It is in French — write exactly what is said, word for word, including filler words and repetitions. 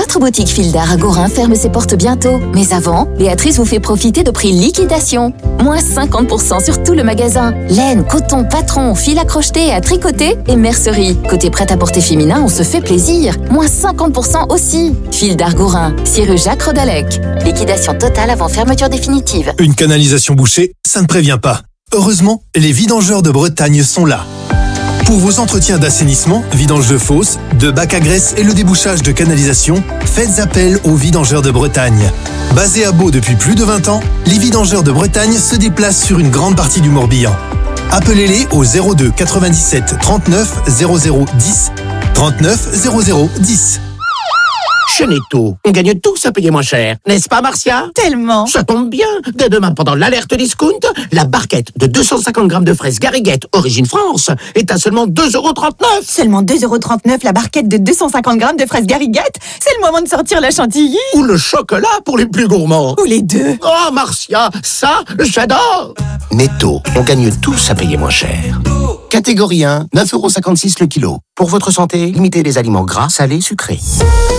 Notre boutique Fildar à Gorin ferme ses portes bientôt. Mais avant, Béatrice vous fait profiter de prix liquidation. Moins cinquante pour cent sur tout le magasin. Laine, coton, patron, fil à crocheter, à tricoter et mercerie. Côté prêt-à-porter féminin, on se fait plaisir. Moins cinquante pour cent aussi. Fildar Gorin, six rue Jacques Rodalec. Liquidation totale avant fermeture définitive. Une canalisation bouchée, ça ne prévient pas. Heureusement, les vidangeurs de Bretagne sont là. Pour vos entretiens d'assainissement, vidange de fosse, de bac à graisse et le débouchage de canalisation, faites appel aux vidangeurs de Bretagne. Basés à Beau depuis plus de vingt ans, les vidangeurs de Bretagne se déplacent sur une grande partie du Morbihan. Appelez-les au zéro deux quatre-vingt-dix-sept trente-neuf zéro zéro dix, trente-neuf zéro zéro dix. Chez Netto, on gagne tous à payer moins cher, n'est-ce pas Marcia? Tellement. Ça tombe bien. Dès demain, pendant l'alerte discount, la barquette de deux cent cinquante grammes de fraises Garriguette origine France est à seulement deux euros trente-neuf. Seulement deux euros trente-neuf la barquette de deux cent cinquante grammes de fraises Garriguette. C'est le moment de sortir la chantilly. Ou le chocolat pour les plus gourmands. Ou les deux. Oh Marcia, ça, j'adore. Netto, on gagne tous à payer moins cher. Catégorie un, neuf euros cinquante-six le kilo. Pour votre santé, limitez les aliments gras, salés, sucrés.